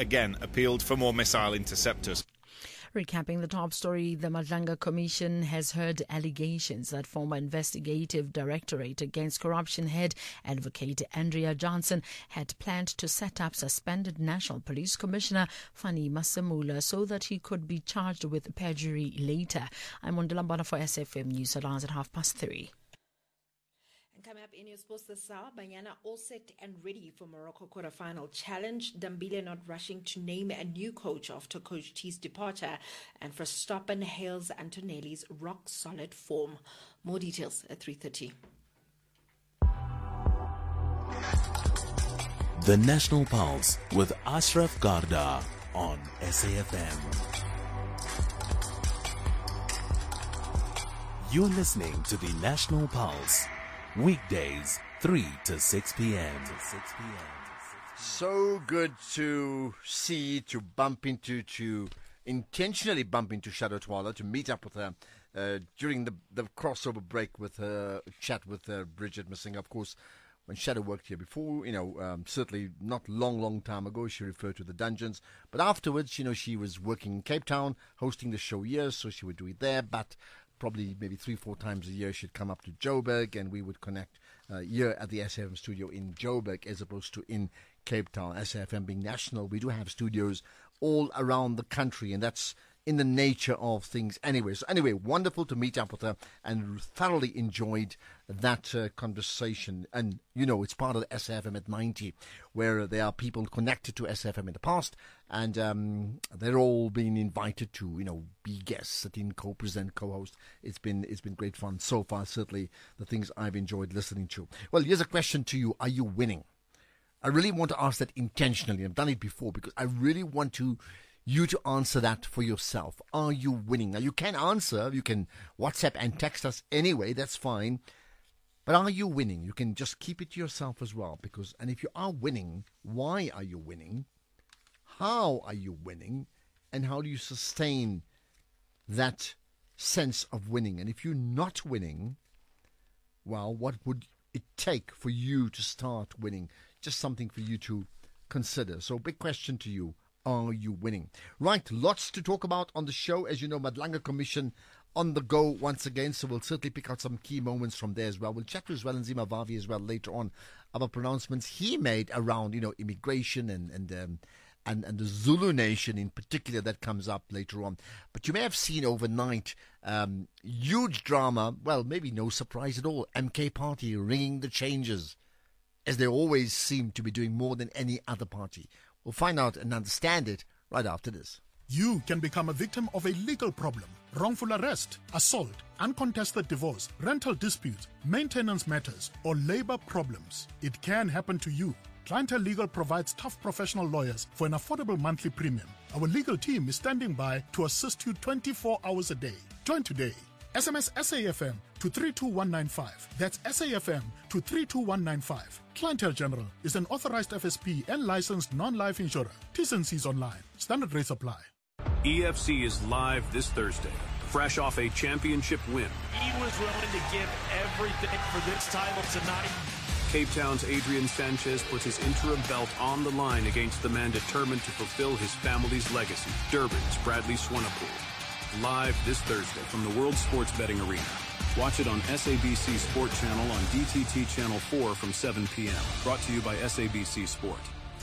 again appealed for more missile interceptors. Recapping the top story, the Madlanga Commission has heard allegations that former investigative directorate against corruption head advocate Andrea Johnson had planned to set up suspended National Police Commissioner Fani Masamula so that he could be charged with perjury later. I'm Mondela for SFM News at 3:30. Coming up in your sports this hour, Banyana all set and ready for Morocco quarterfinal challenge. Dambile not rushing to name a new coach after Coach T's departure. And Verstappen hails Antonelli's rock-solid form. More details at 3:30. The National Pulse with Ashraf Garda on SAFM. You're listening to the National Pulse. Weekdays, 3 to 6 p.m. So good to see, to intentionally bump into Shadow Twala, to meet up with her during the crossover break with her chat with Bridget Masinga. Of course, when Shadow worked here before, certainly not long time ago, she referred to the dungeons. But afterwards, she was working in Cape Town, hosting the show here, so she would do it there. But probably maybe 3-4 times a year she'd come up to Joburg and we would connect here at the SAFM studio in Joburg as opposed to in Cape Town. SAFM being national, we do have studios all around the country, and that's in the nature of things anyway. So anyway, wonderful to meet up with her and thoroughly enjoyed that conversation. And, it's part of the SAFM at 90, where there are people connected to SAFM in the past, and they're all being invited to, be guests, sit in, co-present, co-host. It's been great fun so far, certainly the things I've enjoyed listening to. Well, here's a question to you. Are you winning? I really want to ask that intentionally. I've done it before because I really want you to answer that for yourself. Are you winning? Now, you can answer. You can WhatsApp and text us anyway. That's fine. But are you winning? You can just keep it to yourself as well. And if you are winning, why are you winning? How are you winning? And how do you sustain that sense of winning? And if you're not winning, well, what would it take for you to start winning? Just something for you to consider. So, big question to you. Are you winning? Right, lots to talk about on the show. As you know, Madlanga Commission on the go once again, so we'll certainly pick out some key moments from there as well. We'll chat to as well Nzima Vavi as well later on about pronouncements he made around, immigration and the Zulu Nation in particular. That comes up later on. But you may have seen overnight, huge drama, well, maybe no surprise at all, MK Party ringing the changes, as they always seem to be doing more than any other party. We'll find out and understand it right after this. You can become a victim of a legal problem: wrongful arrest, assault, uncontested divorce, rental disputes, maintenance matters, or labor problems. It can happen to you. Clientele Legal provides tough professional lawyers for an affordable monthly premium. Our legal team is standing by to assist you 24 hours a day. Join today. SMS SAFM to 32195. That's SAFM to 32195. Clientele General is an authorized FSP and licensed non-life insurer. T's and C's online. Standard rates apply. EFC is live this Thursday, fresh off a championship win. He was willing to give everything for this title tonight. Cape Town's Adrian Sanchez puts his interim belt on the line against the man determined to fulfill his family's legacy, Durban's Bradley Swanepoel. Live this Thursday from the World Sports Betting Arena. Watch it on SABC Sport Channel on DTT Channel 4 from 7 p.m. Brought to you by SABC Sport.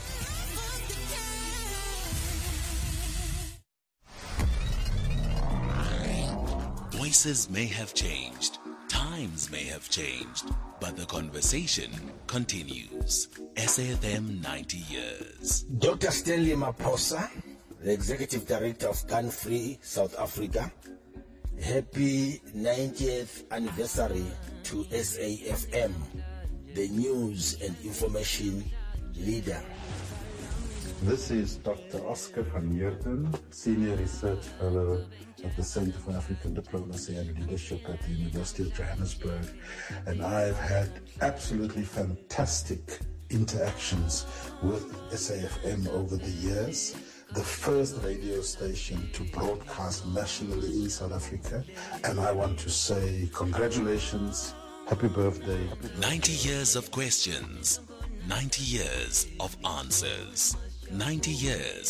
Voices may have changed, times may have changed, but the conversation continues. SAFM 90 years. Dr. Stanley Maposa, the Executive Director of Gun Free South Africa. Happy 90th anniversary to SAFM, the news and information leader. This is Dr. Oscar van Heerden, Senior Research Fellow at the Center for African Diplomacy and Leadership at the University of Johannesburg. And I've had absolutely fantastic interactions with SAFM over the years. The first radio station to broadcast nationally in South Africa. And I want to say congratulations, happy birthday. 90 years of questions, 90 years of answers, 90 years